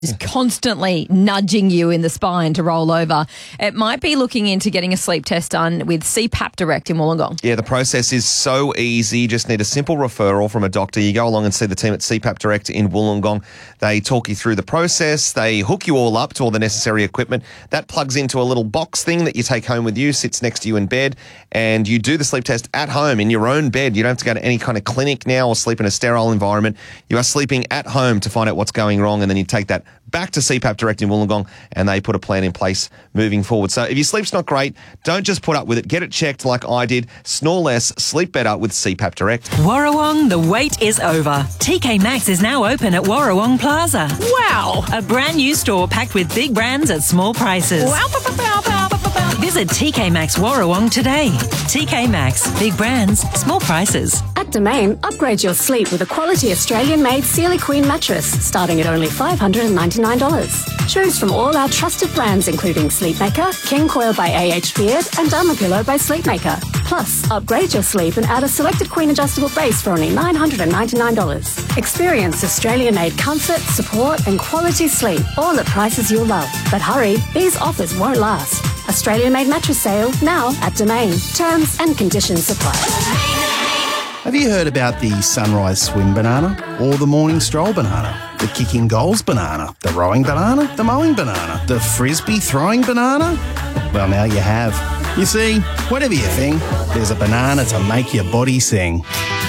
is constantly nudging you in the spine to roll over, it might be looking into getting a sleep test done with CPAP Direct in Wollongong. Yeah, the process is so easy. You just need a simple referral from a doctor. You go along and see the team at CPAP Direct in Wollongong. They talk you through the process. They hook you all up to all the necessary equipment. That plugs into a little box thing that you take home with you, sits next to you in bed, and you do the sleep test at home in your own bed. You don't have to go to any kind of clinic now or sleep in a sterile environment. You are sleeping at home to find out what's going wrong, and then you take that back to CPAP Direct in Wollongong, and they put a plan in place moving forward. So if your sleep's not great, don't just put up with it. Get it checked like I did. Snore less, sleep better with CPAP Direct. Warrawong, the wait is over. TK Maxx is now open at Warrawong Plaza. Wow! A brand new store packed with big brands at small prices. Wow! Visit TK Maxx Warrawong today. TK Maxx, big brands, small prices. At Domain, upgrade your sleep with a quality Australian-made Sealy Queen mattress starting at only $599. Choose from all our trusted brands including Sleepmaker, King Coil by AH Beard and Dermapillow by Sleepmaker. Plus, upgrade your sleep and add a selected Queen adjustable base for only $999. Experience Australian-made comfort, support and quality sleep, all at prices you'll love. But hurry, these offers won't last. Australian-made mattress sale now at Domain. Terms and conditions apply. Have you heard about the sunrise swim banana or the morning stroll banana, the kicking goals banana, the rowing banana, the mowing banana, the frisbee throwing banana? Well, now you have. You see, whatever you think, there's a banana to make your body sing.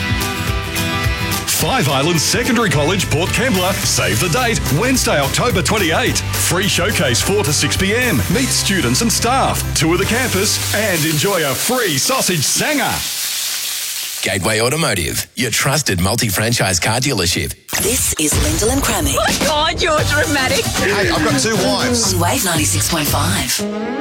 Five Islands Secondary College, Port Kembla. Save the date, Wednesday, October 28. Free showcase 4 to 6 p.m. Meet students and staff, tour the campus and enjoy a free sausage sanger. Gateway Automotive, your trusted multi-franchise car dealership. This is Lyndall and Crammy. Oh my God, you're dramatic. Hey, I've got two wives. Wave 96.5.